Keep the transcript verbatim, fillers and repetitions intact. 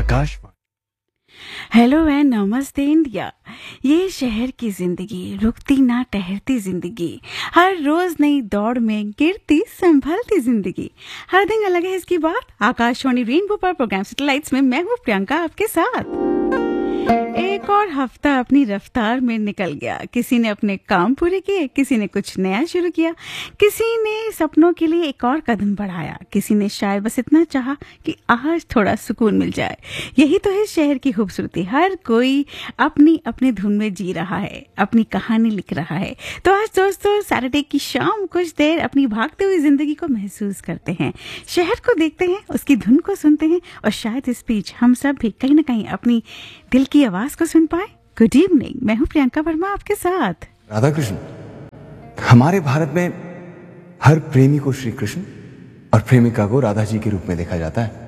Akashvani. Hello and नमस्ते India. ये शहर की जिंदगी, रुकती ना ठहरती जिंदगी, हर रोज नई दौड़ में गिरती संभलती जिंदगी, हर दिन अलग है इसकी बात। आकाशवाणी रेनबो पर प्रोग्राम सैटेलाइट्स में मैं हूँ प्रियंका आपके साथ। एक और हफ्ता अपनी रफ्तार में निकल गया। किसी ने अपने काम पूरे किए, किसी ने कुछ नया शुरू किया, किसी ने सपनों के लिए एक और कदम बढ़ाया, किसी ने शायद बस इतना चाहा कि आज थोड़ा सुकून मिल जाए। यही तो है शहर की खूबसूरती। हर कोई अपनी अपनी धुन में जी रहा है, अपनी कहानी लिख रहा है। तो आज दोस्तों सैटरडे की शाम कुछ देर अपनी भागते हुई जिंदगी को महसूस करते हैं, शहर को देखते हैं, उसकी धुन को सुनते हैं और शायद इस बीच हम सब भी कहीं ना कहीं अपनी दिल की आवाज को सुन पाए। गुड इवनिंग, मैं हूँ प्रियंका वर्मा आपके साथ। राधा कृष्ण, हमारे भारत में हर प्रेमी को श्री कृष्ण और प्रेमिका को राधा जी के रूप में देखा जाता है।